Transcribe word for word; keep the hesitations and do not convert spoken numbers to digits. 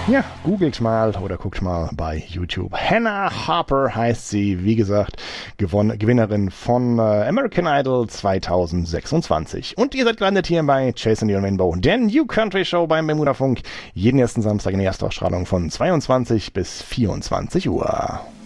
Ja, googelt mal oder guckt mal bei YouTube. Hannah Harper heißt sie, wie gesagt, gewon- Gewinnerin von äh, American Idol zwanzig sechsundzwanzig. Und ihr seid gelandet hier bei Chasing the Rainbow, der New Country Show beim Bermuda Funk. Jeden ersten Samstag in der Erstausstrahlung von zweiundzwanzig bis vierundzwanzig Uhr.